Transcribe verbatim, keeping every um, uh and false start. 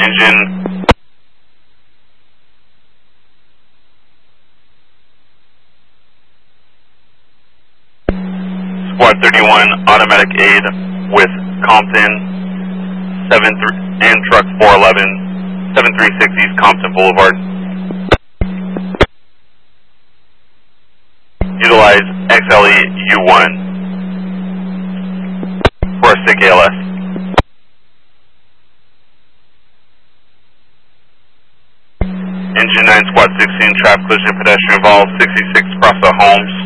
Engine Squad thirty-one, automatic aid with Compton, seven three, and truck four eleven, seven three six East Compton Boulevard. Utilize X L E U one for a S I C A L S. Engine nine, Squad sixteen, traffic collision, pedestrian involved, sixty-six across the Holmes.